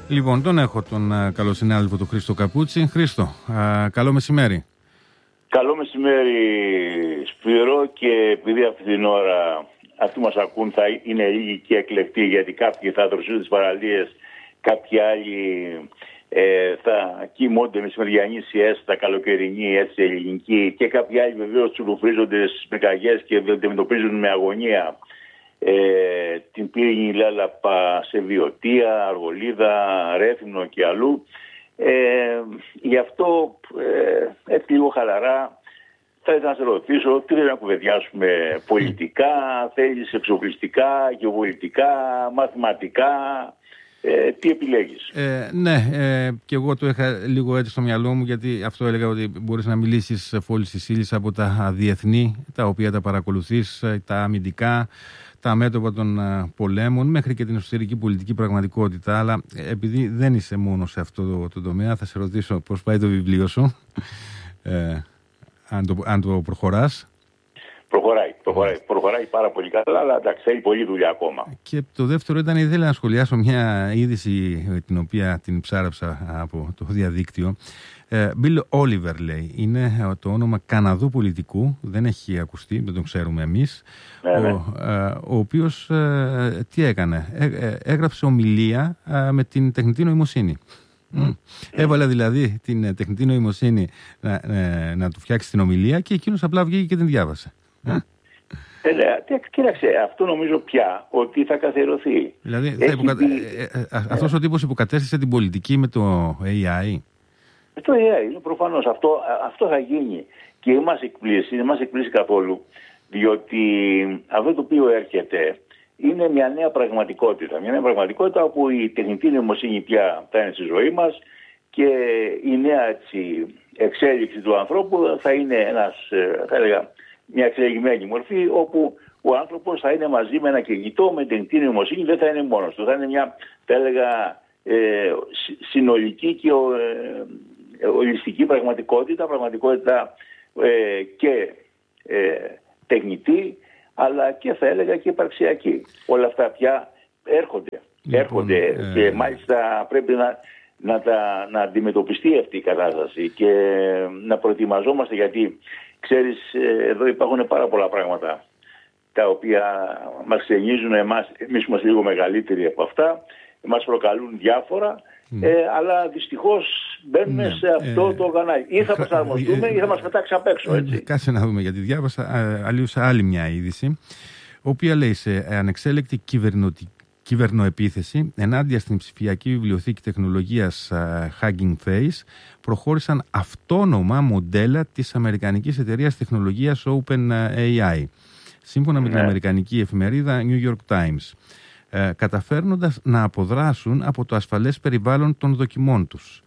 Λοιπόν, τον έχω τον καλό συνάδελφο του Χρήστο Καπούτσι. Χρήστο, καλό μεσημέρι. Καλό μεσημέρι, Σπύρο, και επειδή αυτή την ώρα αυτοί μας ακούν θα είναι λίγοι και εκλεκτοί, γιατί κάποιοι θα δροσούν τις παραλίες, κάποιοι άλλοι θα κοιμώνται μεσημεριανή σιέστα, καλοκαιρινή, έτσι ελληνική, και κάποιοι άλλοι βεβαίως τσουλουφρίζονται στις πυρκαγιές και αντιμετωπίζουν με αγωνία την πύρινη λάλαπα σε Βιωτία, Αργολίδα, Ρέθυμνο και αλλού. Γι' αυτό έτσι λίγο χαλαρά θα ήθελα να σε ρωτήσω τι θέλει να κουβεντιάσουμε πολιτικά, θέλεις εξοπλιστικά, γεωπολιτικά, μαθηματικά, τι επιλέγεις? Ναι, και εγώ το είχα λίγο έτσι στο μυαλό μου, γιατί αυτό έλεγα ότι μπορείς να μιλήσεις φόλης της ύλης από τα διεθνή, τα οποία τα παρακολουθείς, τα αμυντικά, τα μέτωπα των πολέμων, μέχρι και την εσωτερική πολιτική πραγματικότητα. Αλλά επειδή δεν είσαι μόνο σε αυτό το τομέα, θα σε ρωτήσω πώς πάει το βιβλίο σου, αν το προχωράς. Προχωράει πάρα πολύ καλά, αλλά εντάξει, θέλει πολλή δουλειά ακόμα. Και το δεύτερο ήταν, ήθελα να σχολιάσω μια είδηση την οποία την ψάραψα από το διαδίκτυο. Bill Oliver λέει, είναι το όνομα Καναδού πολιτικού, δεν έχει ακουστεί, δεν τον ξέρουμε εμείς, ο οποίος τι έκανε, έγραψε ομιλία με την τεχνητή νοημοσύνη. Έβαλε δηλαδή την τεχνητή νοημοσύνη να του φτιάξει την ομιλία και εκείνος απλά βγήκε και την διάβασε. Κοίταξε, αυτό νομίζω πια ότι θα καθιερωθεί. Δηλαδή αυτός ο τύπος υποκατέστησε την πολιτική με το AI. Το AI είναι προφανώς, αυτό θα γίνει, και δεν μας εκπλήσει καθόλου, διότι αυτό το οποίο έρχεται είναι μια νέα πραγματικότητα. Μια νέα πραγματικότητα όπου η τεχνητή νοημοσύνη πια θα είναι στη ζωή μας και η νέα εξέλιξη του ανθρώπου θα είναι θα έλεγα, μια εξελιγμένη μορφή, όπου ο άνθρωπος θα είναι μαζί με ένα κινητό, με τεχνητή νοημοσύνη, δεν θα είναι μόνος του. Θα είναι μια, θα έλεγα, συνολική και ολιστική πραγματικότητα και τεχνητή, αλλά και θα έλεγα και υπαρξιακή. Όλα αυτά πια έρχονται και μάλιστα πρέπει να αντιμετωπιστεί αυτή η κατάσταση και να προετοιμαζόμαστε, γιατί ξέρεις, εδώ υπάρχουν πάρα πολλά πράγματα τα οποία μας ξενίζουν εμάς είμαστε λίγο μεγαλύτεροι από αυτά, μας προκαλούν διάφορα, αλλά δυστυχώς μπαίνουμε σε αυτό το κανάλι. Ή θα προσαρμοστούμε ή θα μας πετάξει απ' έξω, έτσι. Κάτσε να δούμε, γιατί διάβασα άλλη μια είδηση, οποία λέει, σε ανεξέλεκτη κυβερνοεπίθεση ενάντια στην ψηφιακή βιβλιοθήκη τεχνολογίας Hugging Face προχώρησαν αυτόνομα μοντέλα της αμερικανικής εταιρείας τεχνολογίας OpenAI, σύμφωνα με την αμερικανική εφημερίδα New York Times, καταφέρνοντας να αποδράσουν από το ασφαλές περιβάλλον των δοκιμών τους.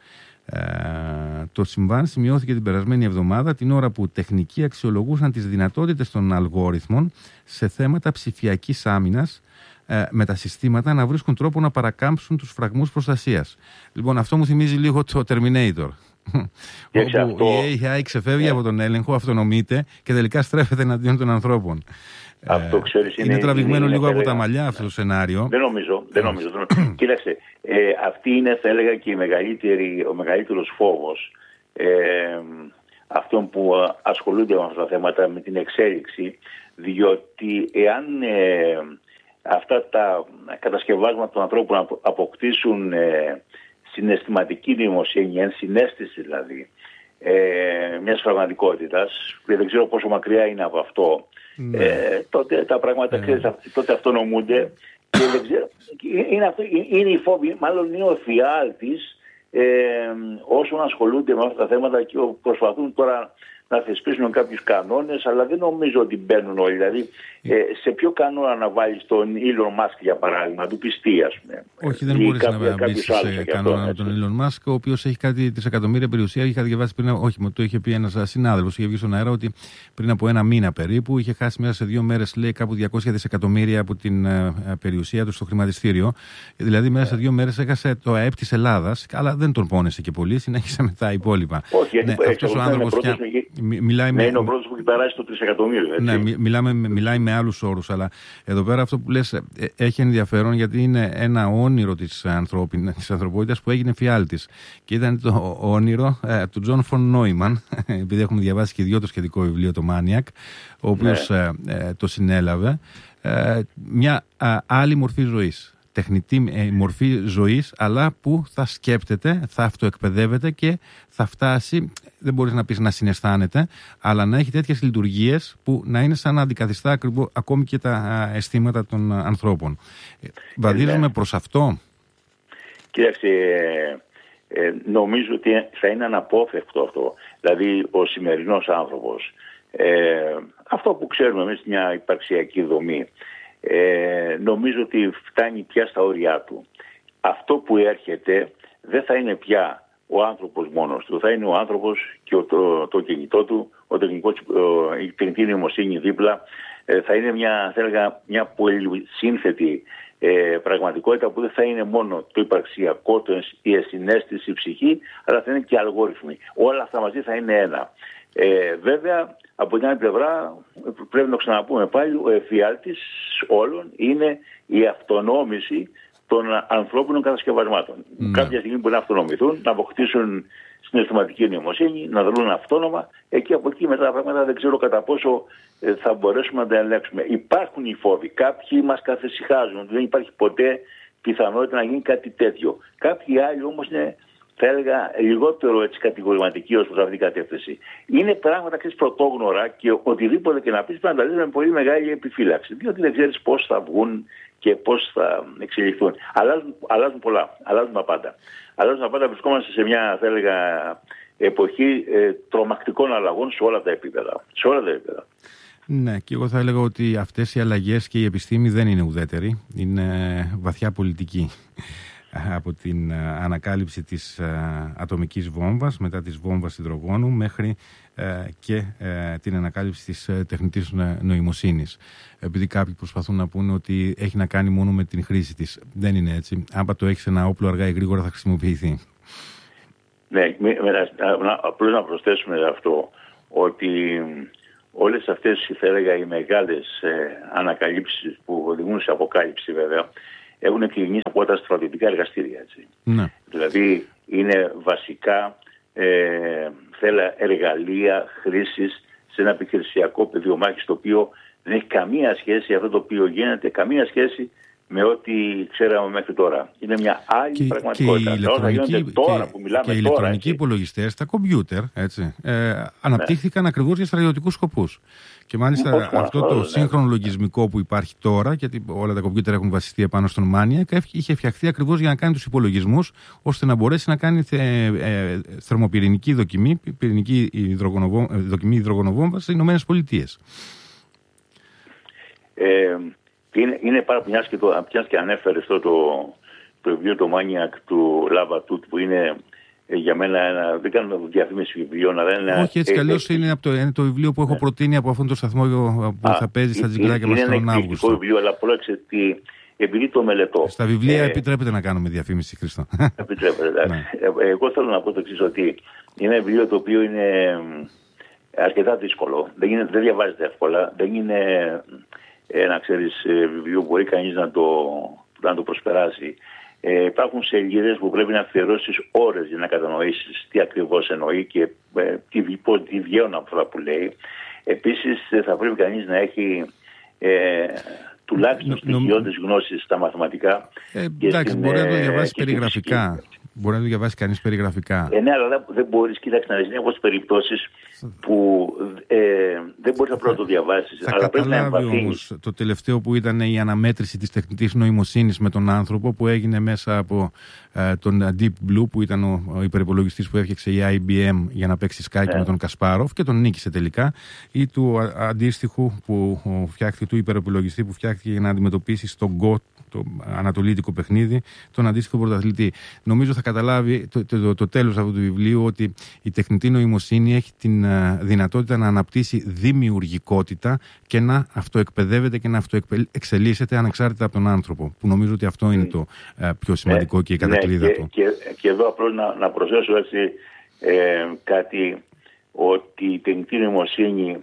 Το συμβάν σημειώθηκε την περασμένη εβδομάδα, την ώρα που τεχνικοί αξιολογούσαν τις δυνατότητες των αλγόριθμων σε θέματα ψηφιακής άμυνας, με τα συστήματα να βρίσκουν τρόπο να παρακάμψουν τους φραγμούς προστασίας. Λοιπόν, αυτό μου θυμίζει λίγο το Terminator, όπου η AI ξεφεύγει από τον έλεγχο, αυτονομείται και τελικά στρέφεται εναντίον των ανθρώπων. Αυτό, ξέρεις, είναι τραβηγμένο λίγο από τα μαλλιά αυτό το σενάριο. Δεν νομίζω. Κοίταξε, αυτή είναι, θα έλεγα, και ο μεγαλύτερος φόβος αυτών που ασχολούνται με αυτά τα θέματα, με την εξέλιξη, διότι εάν αυτά τα κατασκευάσματα των ανθρώπων να αποκτήσουν συναισθηματική νοημοσύνη, ενσυναίσθηση δηλαδή, μιας πραγματικότητας, και δεν ξέρω πόσο μακριά είναι από αυτό, τότε τα πράγματα, τότε αυτονομούνται, και δεν ξέρω, είναι η φόβη, μάλλον είναι ο φιάλτης όσων ασχολούνται με αυτά τα θέματα και προσπαθούν τώρα να θεσπίσουν κάποιους κανόνες, αλλά δεν νομίζω ότι μπαίνουν όλοι. Δηλαδή, σε ποιο κανόνα να βάλεις τον Elon Musk, για παράδειγμα, του πιστεί, ας πούμε. Όχι, δεν μπορείς να μπεις σε κανόνα με τον Elon Musk, ο οποίος έχει κάτι δισεκατομμύρια περιουσία. Είχα διαβάσει το είχε πει ένας συνάδελφος, είχε βγει στον αέρα, ότι πριν από ένα μήνα περίπου είχε χάσει μέσα σε 2 μέρες, λέει, κάπου 200 δισεκατομμύρια από την περιουσία του στο χρηματιστήριο. Δηλαδή, μέσα σε 2 μέρες έχασε το ΑΕΠ της Ελλάδας, αλλά δεν τον πόνεσε και πολύ, συνέχισε με τα υπόλοιπα. Όχι, γιατί αυτός ο άνθρωπος είναι ο πρώτος που έχει περάσει το τρισεκατομμύριο. Ναι, μιλάει με άλλους όρους, αλλά εδώ πέρα αυτό που λες έχει ενδιαφέρον, γιατί είναι ένα όνειρο της ανθρωπότητας που έγινε φιάλτης. Και ήταν το όνειρο του Τζον Φον Νόιμαν, επειδή έχουμε διαβάσει και οι δυο το σχετικό βιβλίο, το Μάνιακ, ο οποίος το συνέλαβε, μια άλλη μορφή ζωής. Τεχνητή μορφή ζωής, αλλά που θα σκέπτεται, θα αυτοεκπαιδεύεται και θα φτάσει, δεν μπορείς να πεις να συναισθάνεται, αλλά να έχει τέτοιες λειτουργίες που να είναι σαν να αντικαθιστά ακόμη και τα αισθήματα των ανθρώπων. Βαδίζουμε προς αυτό. Κοίταξε, νομίζω ότι θα είναι αναπόφευκτο αυτό. Δηλαδή ο σημερινός άνθρωπος, αυτό που ξέρουμε εμείς, μια υπαρξιακή δομή, νομίζω ότι φτάνει πια στα όρια του. Αυτό που έρχεται δεν θα είναι πια ο άνθρωπος μόνος του, θα είναι ο άνθρωπος και το κινητό του, η τεχνητή νοημοσύνη δίπλα. Θα είναι μια πολύ σύνθετη πραγματικότητα που δεν θα είναι μόνο το υπαρξιακό, η εσυναίσθηση, η ψυχή, αλλά θα είναι και αλγόριθμοι. Όλα αυτά μαζί θα είναι ένα. Βέβαια, από την άλλη πλευρά, πρέπει να το ξαναπούμε πάλι, ο εφιάλτης όλων είναι η αυτονόμηση των ανθρώπινων κατασκευασμάτων. Κάποια στιγμή μπορεί να αυτονομηθούν, να αποκτήσουν συναισθηματική νοημοσύνη, να δρουν αυτόνομα. Από εκεί μετά τα πράγματα δεν ξέρω κατά πόσο θα μπορέσουμε να τα ελέγξουμε. Υπάρχουν οι φόβοι. Κάποιοι μας καθησυχάζουν ότι δεν υπάρχει ποτέ πιθανότητα να γίνει κάτι τέτοιο. Κάποιοι άλλοι όμως είναι, θα έλεγα, λιγότερο κατηγορηματικοί ως προς αυτήν την κατεύθυνση. Είναι πράγματα πρωτόγνωρα και οτιδήποτε και να πεις πρέπει να τα λες με πολύ μεγάλη επιφύλαξη. Διότι δεν ξέρεις πώς θα βγουν και πώς θα εξελιχθούν. Αλλάζουν πολλά. Αλλάζουν τα πάντα. Βρισκόμαστε σε μια, θα έλεγα, εποχή τρομακτικών αλλαγών σε όλα τα επίπεδα. Ναι, και εγώ θα έλεγα ότι αυτές οι αλλαγές και η επιστήμη δεν είναι ουδέτερη. Είναι βαθιά πολιτική. Από την ανακάλυψη της ατομικής βόμβας, μετά της βόμβας υδρογόνου, μέχρι και την ανακάλυψη της τεχνητής νοημοσύνης. Επειδή κάποιοι προσπαθούν να πούνε ότι έχει να κάνει μόνο με την χρήση της. Δεν είναι έτσι. Αν το έχεις ένα όπλο, αργά ή γρήγορα θα χρησιμοποιηθεί. Ναι, απλώς να προσθέσουμε αυτό, ότι όλες αυτές, θα έλεγα, οι μεγάλες ανακαλύψεις που οδηγούν σε αποκάλυψη, βέβαια, έχουν ξεκινήσει από τα στρατιωτικά εργαστήρια. Έτσι. Ναι. Δηλαδή είναι βασικά εργαλεία χρήσης σε ένα επιχειρησιακό πεδίο μάχης, το οποίο δεν έχει καμία σχέση, αυτό το οποίο γίνεται, καμία σχέση με ό,τι ξέραμε μέχρι τώρα. Είναι μια άλλη πραγματικότητα. Και οι ηλεκτρονικοί υπολογιστές, τα κομπιούτερ, αναπτύχθηκαν ακριβώς για στρατιωτικούς σκοπούς. Και μάλιστα αυτό το σύγχρονο λογισμικό που υπάρχει τώρα, γιατί όλα τα κομπιούτερ έχουν βασιστεί επάνω στον Μάνιακ, είχε φτιαχθεί ακριβώς για να κάνει τους υπολογισμούς, ώστε να μπορέσει να κάνει θερμοπυρηνική δοκιμή, δοκιμή υδρογονοβόμβας στις Ηνωμένες Πολιτείες. Είναι πάρα μιας και ανέφερε αυτό το βιβλίο, το Μάνιακ του Λαβατούτ, που είναι για μένα δεν κάνω διαφήμιση βιβλίων, αλλά είναι. Όχι, έτσι κι αλλιώς είναι το βιβλίο που έχω προτείνει από αυτόν τον σταθμό που θα παίζει στα τζιγκλάκια μας τον Αύγουστο. Είναι ένα εκπληκτικό βιβλίο, αλλά πρόεξε επειδή το μελετώ. Στα βιβλία επιτρέπεται να κάνουμε διαφήμιση, Χρήστο. Επιτρέπεται. Ναι. Εγώ θέλω να πω το εξής, ότι είναι ένα βιβλίο το οποίο είναι αρκετά δύσκολο. Δεν διαβάζεται εύκολα. Δεν είναι ένα, βιβλίο που μπορεί κανείς να το προσπεράσει. Υπάρχουν σελίδες που πρέπει να αφιερώσεις ώρες για να κατανοήσεις τι ακριβώς εννοεί και τι βγαίνουν από αυτά που λέει. Επίσης θα πρέπει κανείς να έχει τουλάχιστον στοιχειώδεις γνώσεις στα μαθηματικά. Εντάξει, μπορεί να το διαβάσει περιγραφικά. Μπορεί να το διαβάσει κανείς περιγραφικά. Ναι, αλλά δεν μπορείς, κοίταξε να δεις, είναι από τις περιπτώσεις που δεν μπορείς απλά να το διαβάσεις. Θα καταλάβει όμως το τελευταίο που ήταν η αναμέτρηση της τεχνητής νοημοσύνης με τον άνθρωπο, που έγινε μέσα από τον Deep Blue, που ήταν ο υπερυπολογιστής που έφτιαξε η IBM για να παίξει σκάκι με τον Κασπάροφ και τον νίκησε τελικά, ή του αντίστοιχου που φτιάχτηκε, του υπερυπολογιστή που φτιάχτηκε για να αντιμετωπίσει στον Go, το ανατολίτικο παιχνίδι, τον αντίστοιχο πρωταθλητή. Νομίζω θα καταλάβει το τέλος αυτού του βιβλίου ότι η τεχνητή νοημοσύνη έχει την δυνατότητα να αναπτύσσει δημιουργικότητα και να αυτοεκπαιδεύεται και να αυτοεξελίσσεται ανεξάρτητα από τον άνθρωπο. Που νομίζω ότι αυτό είναι το πιο σημαντικό και η κατακλείδα του. Και εδώ απλώς να προσθέσω κάτι ότι η τεχνητή νοημοσύνη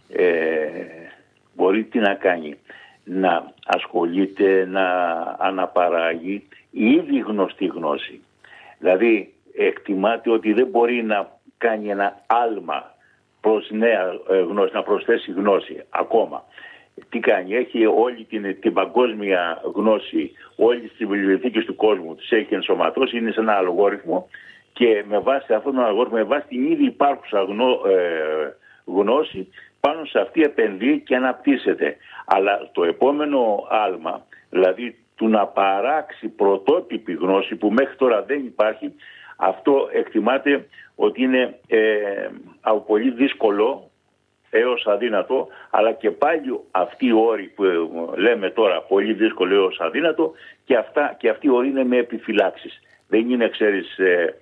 μπορεί τι να κάνει, να ασχολείται, να αναπαράγει ήδη γνωστή γνώση. Δηλαδή εκτιμάται ότι δεν μπορεί να κάνει ένα άλμα προς νέα γνώση, να προσθέσει γνώση ακόμα. Τι κάνει, έχει όλη την παγκόσμια γνώση, όλες τις βιβλιοθήκες του κόσμου, τις έχει ενσωματώσει, είναι σε ένα αλγόριθμο και με βάση αυτόν τον αλγόριθμο, με βάση την ήδη υπάρχουσα γνώση, πάνω σε αυτή επενδύει και αναπτύσσεται. Αλλά το επόμενο άλμα, δηλαδή του να παράξει πρωτότυπη γνώση που μέχρι τώρα δεν υπάρχει, αυτό εκτιμάται ότι είναι από πολύ δύσκολο έως αδύνατο, αλλά και πάλι αυτοί οι όροι που λέμε τώρα, πολύ δύσκολο έως αδύνατο, και αυτοί οι όροι είναι με επιφυλάξεις. Δεν είναι, ξέρεις,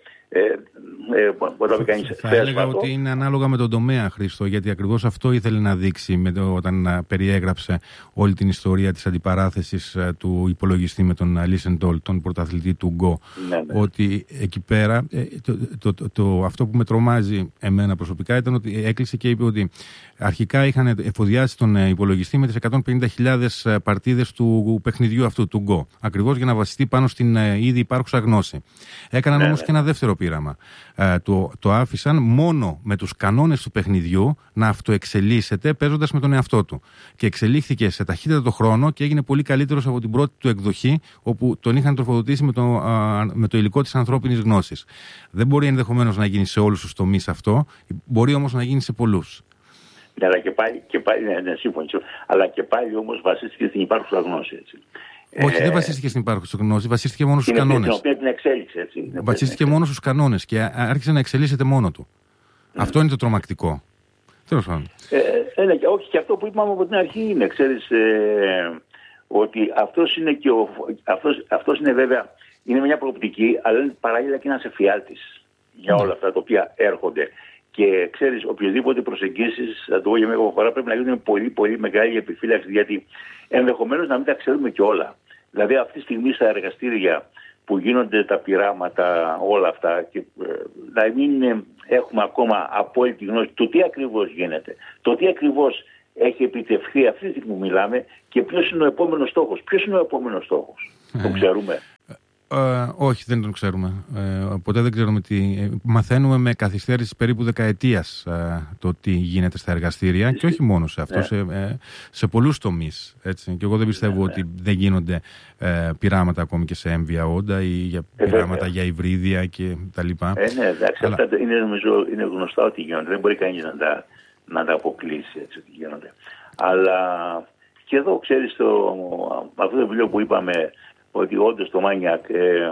θα έλεγα ότι είναι ανάλογα με τον τομέα, Χρήστο, γιατί ακριβώς αυτό ήθελε να δείξει όταν περιέγραψε όλη την ιστορία της αντιπαράθεσης του υπολογιστή με τον Λίσεντολ, τον πρωταθλητή του Γκο. Ναι. Ότι εκεί πέρα αυτό που με τρομάζει εμένα προσωπικά ήταν ότι έκλεισε και είπε ότι αρχικά είχαν εφοδιάσει τον υπολογιστή με τις 150.000 παρτίδες του παιχνιδιού αυτού του Γκο, ακριβώς για να βασιστεί πάνω στην ήδη υπάρχουσα γνώση. Έκαναν όμως και ένα δεύτερο πείραμα. Το άφησαν μόνο με τους κανόνες του παιχνιδιού να αυτοεξελίσσεται παίζοντας με τον εαυτό του. Και εξελίχθηκε σε ταχύτατο χρόνο και έγινε πολύ καλύτερος από την πρώτη του εκδοχή, όπου τον είχαν τροφοδοτήσει με το υλικό της ανθρώπινης γνώσης. Δεν μπορεί ενδεχομένως να γίνει σε όλους τους τομείς αυτό, μπορεί όμως να γίνει σε πολλούς. Ναι, αλλά και πάλι ναι, σύμφωνο. Αλλά και πάλι όμως βασίστηκε στην υπάρχουσα γνώση, έτσι. Όχι, δεν βασίστηκε στην υπάρχουσα γνώση, βασίστηκε μόνο στους κανόνες. Την οποία την εξέλιξε, έτσι. Βασίστηκε μόνο στους κανόνες και άρχισε να εξελίσσεται μόνο του. Αυτό είναι το τρομακτικό. Τέλος πάντων. Όχι, και αυτό που είπαμε από την αρχή είναι, ξέρεις, ότι αυτός είναι βέβαια, είναι μια προοπτική, αλλά είναι παράλληλα και ένας εφιάλτης για όλα αυτά τα οποία έρχονται. Και ξέρεις, οποιοδήποτε προσεγγίσεις, θα το πω για μια φορά, πρέπει να γίνουν πολύ πολύ μεγάλη επιφύλαξη, γιατί ενδεχομένως να μην τα ξέρουμε και όλα. Δηλαδή αυτή τη στιγμή στα εργαστήρια που γίνονται τα πειράματα, όλα αυτά, και να μην έχουμε ακόμα απόλυτη γνώση του τι ακριβώς γίνεται, το τι ακριβώς έχει επιτευχθεί αυτή τη στιγμή που μιλάμε και ποιος είναι ο επόμενος στόχος. Ποιος είναι ο επόμενος στόχος, το ξέρουμε? Όχι, δεν τον ξέρουμε. Ποτέ δεν ξέρουμε τι. Μαθαίνουμε με καθυστέρηση περίπου δεκαετίας το τι γίνεται στα εργαστήρια και όχι μόνο σε αυτό, σε πολλούς τομείς. Έτσι. Και εγώ δεν πιστεύω ότι δεν γίνονται πειράματα ακόμη και σε έμβια όντα ή για πειράματα για υβρίδια και τα λοιπά. Ναι, εντάξει, αυτά είναι γνωστά ότι γίνονται. Δεν μπορεί κανείς να τα αποκλείσει, έτσι, ότι γίνονται. Αλλά και εδώ, ξέρεις, αυτό το βιβλίο που είπαμε, ότι όντως το Μάνιακ,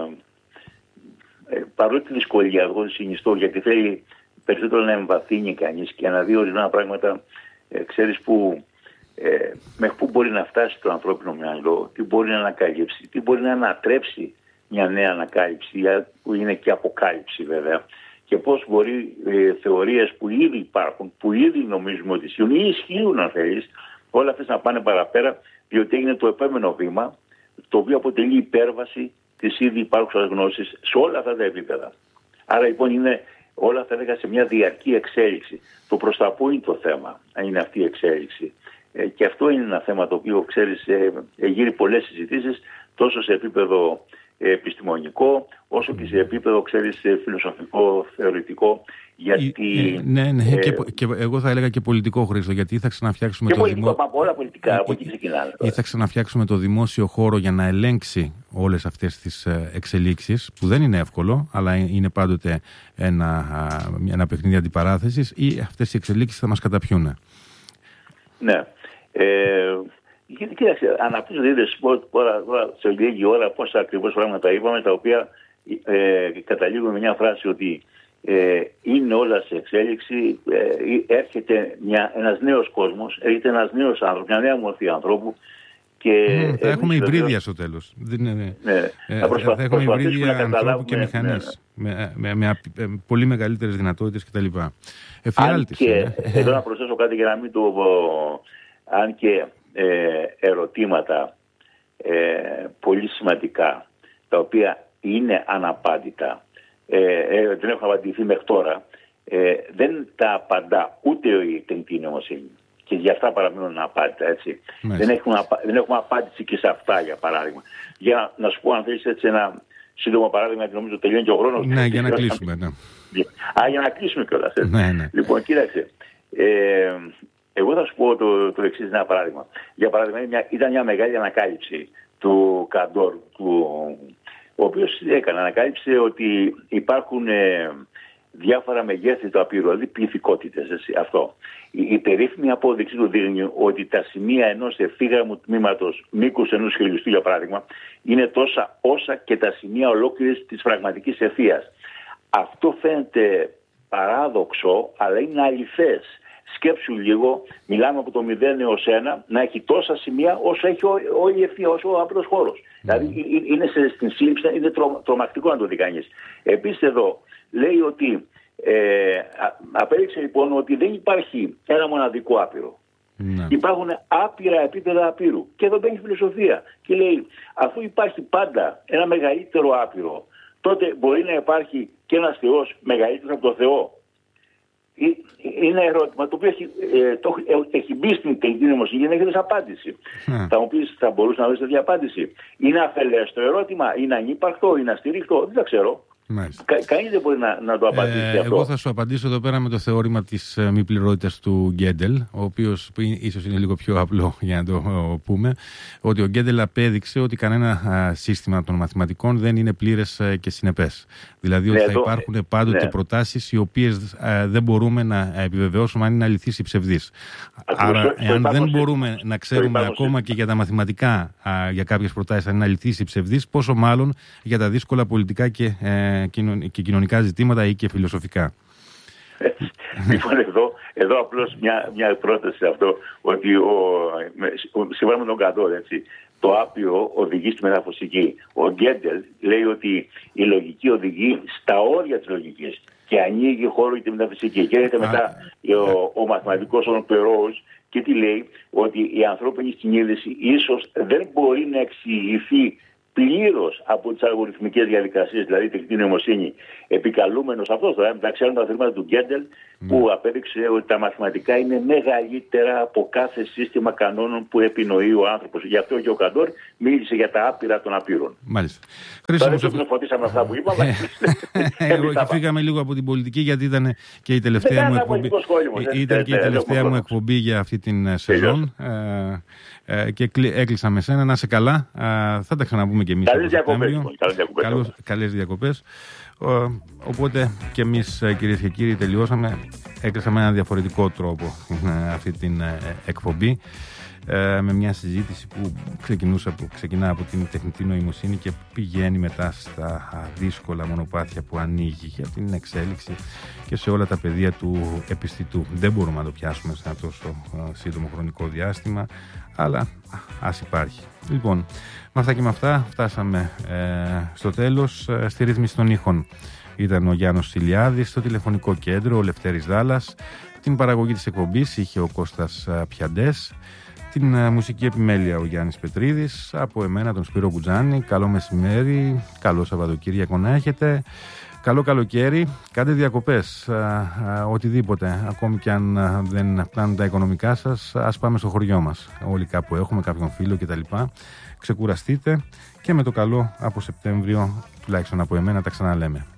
παρότι τη δυσκολία, εγώ το συνιστώ, γιατί θέλει περισσότερο να εμβαθύνει κανείς και να δει ορισμένα πράγματα, ξέρεις, μέχρι πού μπορεί να φτάσει το ανθρώπινο μυαλό, τι μπορεί να ανακαλύψει, τι μπορεί να ανατρέψει μια νέα ανακάλυψη, που είναι και αποκάλυψη βέβαια, και πώς μπορεί θεωρίες που ήδη υπάρχουν, που ήδη νομίζουμε ότι ισχύουν ή ισχύουν, αν θέλεις, όλα αυτές να πάνε παραπέρα, διότι έγινε το επόμενο βήμα, το οποίο αποτελεί υπέρβαση της ήδη υπάρχουσας γνώσης σε όλα αυτά τα επίπεδα. Άρα λοιπόν είναι όλα αυτά σε μια διαρκή εξέλιξη. Το προς τα πού είναι το θέμα, αν είναι αυτή η εξέλιξη. Και αυτό είναι ένα θέμα το οποίο, ξέρεις, γύρει πολλές συζητήσεις, τόσο σε επίπεδο επιστημονικό, όσο και σε επίπεδο, ξέρεις, φιλοσοφικό, θεωρητικό. Γιατί, ναι, και εγώ θα έλεγα και πολιτικό, Χρήστο, γιατί θα ξαναφτιάξουμε το δημόσιο. Όλα πολιτικά, από εκεί ξεκινάνε. Ή θα ξαναφτιάξουμε το δημόσιο χώρο για να ελέγξει όλες αυτές τις εξελίξεις, που δεν είναι εύκολο, αλλά είναι πάντοτε ένα παιχνίδι αντιπαράθεσης, ή αυτές οι εξελίξεις θα μας καταπιούν. Ναι. Γιατί κοίταξε, αναπτύσσονται τώρα σε λίγη ώρα πόσα ακριβώς πράγματα είπαμε, τα οποία καταλήγουν με μια φράση ότι είναι όλα σε εξέλιξη, έρχεται ένας νέος κόσμος, έρχεται ένας νέος άνθρωπος, μια νέα μορφή ανθρώπου. Και θα έχουμε υβρίδια στο τέλος. Θα έχουμε υβρίδια ανθρώπου και μηχανής με πολύ μεγαλύτερες δυνατότητες κτλ. Εφιάλτης. Εδώ να προσθέσω κάτι για να μην το πω, αν και ερωτήματα πολύ σημαντικά, τα οποία είναι αναπάντητα, δεν έχουν απαντηθεί μέχρι τώρα, δεν τα απαντά ούτε η τεχνητή νοημοσύνη. Και γι' αυτά παραμένουν απάντητα, έτσι. Δεν έχουμε απάντηση και σε αυτά, για παράδειγμα. Για να σου πω, αν θέλεις, έτσι ένα σύντομο παράδειγμα, γιατί νομίζω τελειώνει και ο χρόνος. Ναι, για να κλείσουμε, ναι. Για να κλείσουμε κιόλας. Ναι. Λοιπόν, κοίταξε. Εγώ θα σου πω το εξής, ένα παράδειγμα. Για παράδειγμα, ήταν μια μεγάλη ανακάλυψη του Καντόρ, ο οποίος ανακάλυψε ότι υπάρχουν διάφορα μεγέθη του απείρου, δηλαδή πληθυκότητες. Αυτό. Η περίφημη απόδειξη του δείχνει ότι τα σημεία ενός ευθύγραμμου τμήματος μήκους ενός χιλιοστού, για παράδειγμα, είναι τόσα όσα και τα σημεία ολόκληρης της πραγματικής ευθείας. Αυτό φαίνεται παράδοξο, αλλά είναι αληθές. Σκέψου λίγο, μιλάμε από το 0 έως 1, να έχει τόσα σημεία όσο έχει όλη η ευθεία, όσο ο απλός χώρος. Δηλαδή είναι στην σύλληψη, είναι τρομακτικό να το δει κανείς. Επίσης εδώ λέει ότι απέδειξε λοιπόν ότι δεν υπάρχει ένα μοναδικό άπειρο. Υπάρχουν άπειρα επίπεδα απείρου. Και εδώ μπαίνει φιλοσοφία. Και λέει, αφού υπάρχει πάντα ένα μεγαλύτερο άπειρο, τότε μπορεί να υπάρχει και ένας Θεός μεγαλύτερος από τον Θεό. Είναι ένα ερώτημα το οποίο έχει μπει στην τεχνητή νοημοσύνη για να έχει απάντηση. Θα μου πεις, θα μπορούσε να βρει τέτοια απάντηση. Είναι αφελές το ερώτημα, είναι ανύπαρκτο, είναι αστήρικτο, δεν τα ξέρω. Κανείς δεν μπορεί να το απαντήσει αυτό. Εγώ θα σου απαντήσω εδώ πέρα με το θεώρημα της μη πληρότητας του Γκέντελ, ο οποίος ίσως είναι λίγο πιο απλό για να το πούμε, ότι ο Γκέντελ απέδειξε ότι κανένα σύστημα των μαθηματικών δεν είναι πλήρες και συνεπές. Δηλαδή ότι θα υπάρχουν πάντοτε προτάσεις οι οποίες δεν μπορούμε να επιβεβαιώσουμε αν είναι αληθείς ή ψευδείς. Άρα, εάν δεν μπορούμε να ξέρουμε ακόμα και για τα μαθηματικά για κάποιες προτάσεις αν είναι αληθείς ή ψευδείς, πόσο μάλλον για τα δύσκολα πολιτικά και κοινωνικά ζητήματα ή και φιλοσοφικά. Λοιπόν, εδώ απλώς μια πρόταση σε αυτό, ότι σύμφωνα με τον Καντόρ, έτσι, το άπειρο οδηγεί στη μεταφυσική. Ο Γκέντελ λέει ότι η λογική οδηγεί στα όρια της λογικής και ανοίγει χώρο για τη μεταφυσική. Και έρχεται μετά ο μαθηματικός ο Περόους και τι λέει, ότι η ανθρώπινη συνείδηση ίσως δεν μπορεί να εξηγηθεί πλήρως από τις αλγοριθμικές διαδικασίες, δηλαδή η τεχνητή νοημοσύνη, επικαλούμενος αυτός τώρα, μεταξύ άλλων τα θρήματα του Γκέντελ, που απέδειξε ότι τα μαθηματικά είναι μεγαλύτερα από κάθε σύστημα κανόνων που επινοεί ο άνθρωπος. Γι' αυτό και ο Καντόρ μίλησε για τα άπειρα των απείρων. Μάλιστα. Τώρα δεν το φωτίσαμε αυτά που είπαμε. Φύγαμε λίγο από την πολιτική, γιατί ήταν και η τελευταία μου εκπομπή για αυτή την σεζόν. Και έκλεισα με σένα. Να είσαι καλά. Θα τα ξαναπούμε και εμείς. Καλές διακοπές. Οπότε και εμείς, κυρίες και κύριοι, τελειώσαμε. Έκλεισα με έναν διαφορετικό τρόπο αυτή την εκπομπή, με μια συζήτηση που ξεκινά από την τεχνητή νοημοσύνη και πηγαίνει μετά στα δύσκολα μονοπάτια που ανοίγει για την εξέλιξη και σε όλα τα πεδία του επιστητού. Δεν μπορούμε να το πιάσουμε σε ένα τόσο σύντομο χρονικό διάστημα, αλλά ας υπάρχει. Λοιπόν, με αυτά και με αυτά φτάσαμε στο τέλος. Στη ρύθμιση των ήχων ήταν ο Γιάννος Σιλιάδης, στο τηλεφωνικό κέντρο ο Λευτέρης Δάλλας, την παραγωγή της εκπομπής είχε ο Κώστας Πιαντές, την μουσική επιμέλεια ο Γιάννης Πετρίδης, από εμένα τον Σπύρο Κουτζάνη. Καλό μεσημέρι, καλό Σαββατοκύριακο να έχετε, καλό καλοκαίρι, κάντε διακοπές, οτιδήποτε, ακόμη και αν δεν φτάνουν τα οικονομικά σας, ας πάμε στο χωριό μας, όλοι κάπου έχουμε κάποιον φίλο κτλ. Ξεκουραστείτε και με το καλό από Σεπτέμβριο, τουλάχιστον από εμένα, τα ξαναλέμε.